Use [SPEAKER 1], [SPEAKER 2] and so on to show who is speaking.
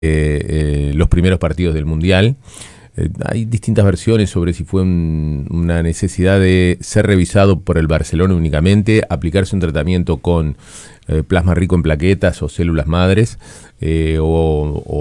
[SPEAKER 1] los primeros partidos del Mundial. Hay distintas versiones sobre si fue una necesidad de ser revisado por el Barcelona únicamente, aplicarse un tratamiento con plasma rico en plaquetas o células madres, o